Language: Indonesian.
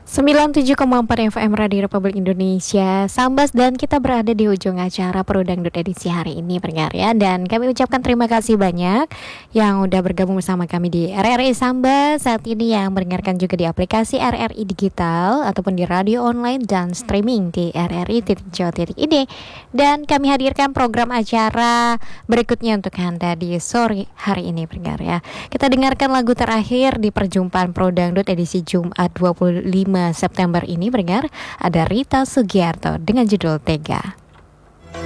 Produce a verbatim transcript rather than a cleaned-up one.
sembilan puluh tujuh koma empat F M Radio Republik Indonesia Sambas, dan kita berada di ujung acara Pro Dangdut edisi hari ini pendengar ya. Dan kami ucapkan terima kasih banyak yang udah bergabung bersama kami di R R I Sambas saat ini, yang mendengarkan juga di aplikasi R R I Digital ataupun di radio online dan streaming di r r i titik co titik i d. Dan kami hadirkan program acara berikutnya untuk Anda di sore hari ini pendengar ya. Kita dengarkan lagu terakhir di perjumpaan Pro Dangdut edisi Jumat dua puluh lima September ini pendengar, ada Rita Sugiarto dengan judul Tega.